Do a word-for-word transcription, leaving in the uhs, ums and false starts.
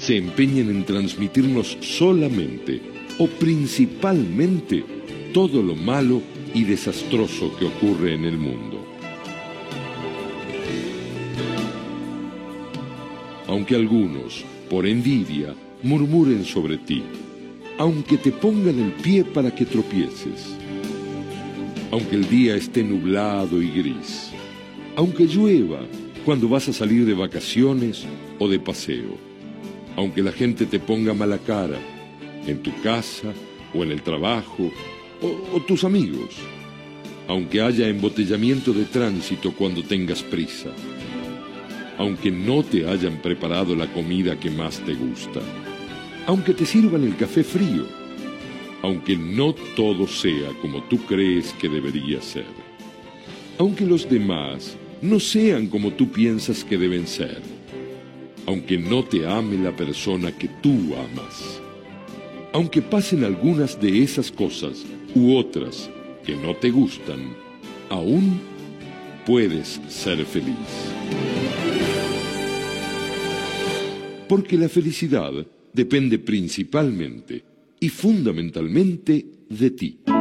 se empeñan en transmitirnos solamente o principalmente todo lo malo y desastroso que ocurre en el mundo. Aunque algunos, por envidia, murmuren sobre ti, aunque te pongan el pie para que tropieces, aunque el día esté nublado y gris, aunque llueva cuando vas a salir de vacaciones o de paseo, aunque la gente te ponga mala cara en tu casa o en el trabajo o, o tus amigos, aunque haya embotellamiento de tránsito cuando tengas prisa, aunque no te hayan preparado la comida que más te gusta, aunque te sirvan el café frío, aunque no todo sea como tú crees que debería ser, aunque los demás no sean como tú piensas que deben ser, aunque no te ame la persona que tú amas, aunque pasen algunas de esas cosas u otras que no te gustan, aún puedes ser feliz. Porque la felicidad depende principalmente y fundamentalmente de ti.